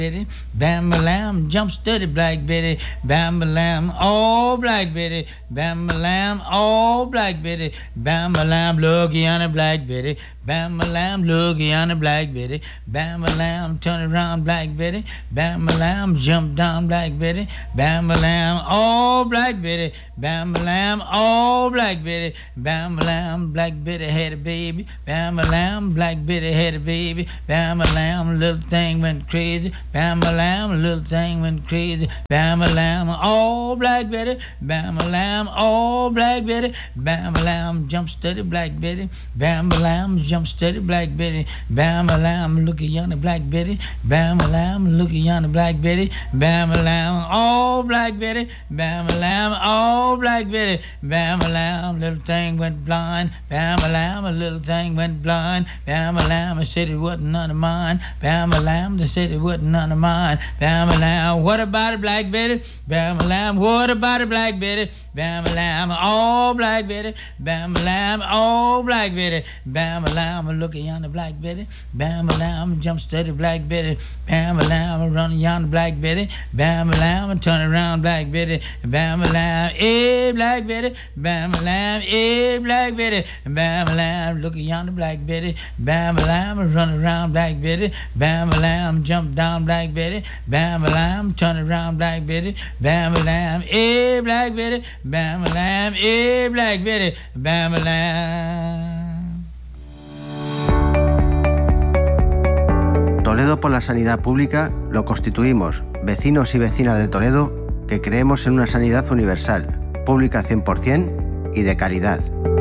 Betty, bam-a-lam, jump steady, Black Betty, bam-a-lam, oh, Black Betty, bam-a-lam, oh, Black Betty, bam-a-lam, looky on a Black Betty, bam-a-lam, looky on a Black Betty, bam-a-lam, turn around, Black Betty, bam-a-lam, jump down, Black Betty, bam-a-lam, oh, Black Betty, bam-a-lam, oh, Black Betty, bam-a-lam, Black Betty had a baby, bam-a-lam, Black Betty had a baby, bam-a-lam, little thing went crazy, bam-a-lam, little thing went crazy, bam-a-lam, oh, Black Betty, bam-a-lam, oh, Black Betty, bam-a-lam, jump steady, Black Betty, bam-a-lam, jump steady, Black Betty, bam-a-lam, looky yonder, Black Betty, bam-a-lam, looky yonder, Black Betty, bam-a-lam, oh, Black Betty, bam-a-lam, oh, Black Betty, bam-a-lam, little thing went blind, bam-a-lam, a little thing went blind, bam-a-lam, I said it wasn't none of mine, bam-a-lam, they said it wasn't none of mine, bam-a-lam, what about it, Black Betty, bam-a-lam, what about it, Black Betty, bam-a-lam, oh, Black Betty, bam-a-lam, oh, Black Betty, bam-a-lam, look at yonder, Black Betty, bam-a-lam, jump steady, Black Betty, bam-a-lam, run yonder, Black Betty, bam-a-lam, turn around, Black Betty, bam-a-lam, eh, Black Betty, bam-a-lam, eh, Black Betty, bam-a-lam, look at yonder, Black Betty, bam-a-lam, run around, Black Betty, bam-a-lam, jump down, Black Betty, bam-a-lam, turn around, Black Betty, bam-a-lam, eh, Black Betty, bam-a-lam, eh, Black Betty, bam-a-lam. Toledo por la sanidad pública lo constituimos vecinos y vecinas de Toledo que creemos en una sanidad universal, pública 100% y de calidad.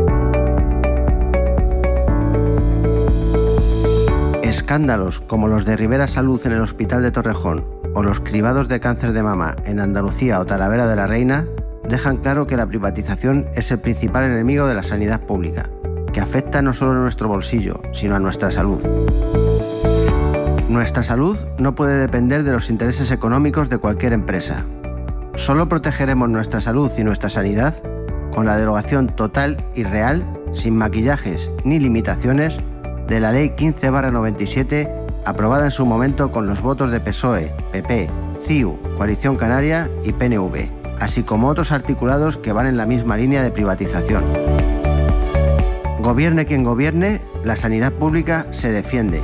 Escándalos como los de Rivera Salud en el Hospital de Torrejón o los cribados de cáncer de mama en Andalucía o Talavera de la Reina dejan claro que la privatización es el principal enemigo de la sanidad pública, que afecta no solo a nuestro bolsillo, sino a nuestra salud. Nuestra salud no puede depender de los intereses económicos de cualquier empresa. Solo protegeremos nuestra salud y nuestra sanidad con la derogación total y real, sin maquillajes ni limitaciones, de la Ley 15/97, aprobada en su momento con los votos de PSOE, PP, CiU, Coalición Canaria y PNV, así como otros articulados que van en la misma línea de privatización. Gobierne quien gobierne, la sanidad pública se defiende.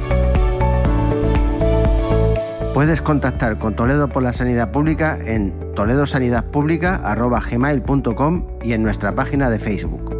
Puedes contactar con Toledo por la Sanidad Pública en toledosanidadpublica@gmail.com y en nuestra página de Facebook.